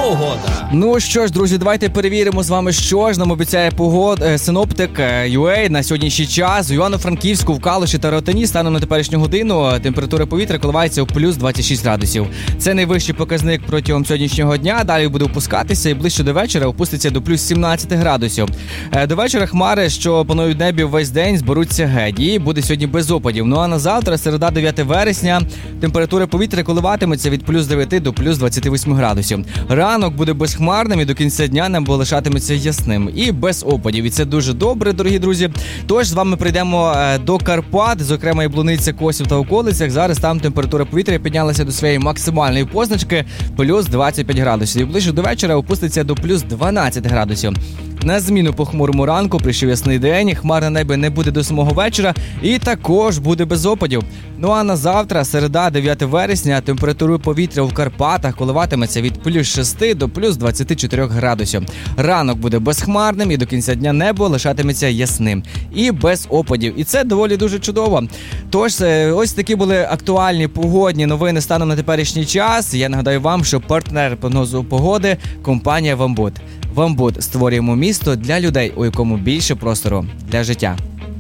Погода. Ну що ж, друзі, давайте перевіримо з вами, що ж нам обіцяє синоптик UA на сьогоднішній час. У Івано-Франківську, в Калуші та Ротані станом на теперішню годину температура повітря коливається у плюс 26 градусів. Це найвищий показник протягом сьогоднішнього дня. Далі буде опускатися і ближче до вечора опуститься до плюс 17 градусів. До вечора хмари, що панують в небі весь день, зберуться геть. І буде сьогодні без опадів. Ну а на завтра, середа, 9 вересня, температура повітря коливатиметься від плюс 9 до плюс 28 градусів. Ранок буде безхмарним і до кінця дня небо лишатиметься ясним і без опадів. І це дуже добре, дорогі друзі. Тож з вами прийдемо до Карпат, зокрема Яблуниця, Косів та околицях. Зараз там температура повітря піднялася до своєї максимальної позначки плюс 25 градусів. І ближче до вечора опуститься до плюс 12 градусів. На зміну похмурому ранку прийшов ясний день, хмар на небі не буде до самого вечора і також буде без опадів. Ну а на завтра, середа, 9 вересня, температура повітря в Карпатах коливатиметься від плюс 6 до плюс 24 градусів. Ранок буде безхмарним і до кінця дня небо лишатиметься ясним і без опадів. І це доволі дуже чудово. Тож, ось такі були актуальні погодні новини станом на теперішній час. Я нагадаю вам, що партнер прогнозу погоди – компанія «Вамбуд». «Вамбуд» – створюємо місто для людей, у якому більше простору для життя.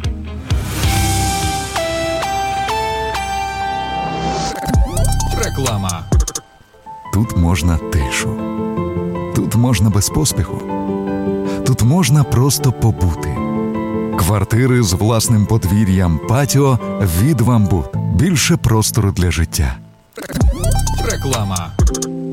Реклама. Тут можна тишу. Тут можна без поспіху. Тут можна просто побути. Квартири з власним подвір'ям, патіо від «Вамбуд». Більше простору для життя. Реклама.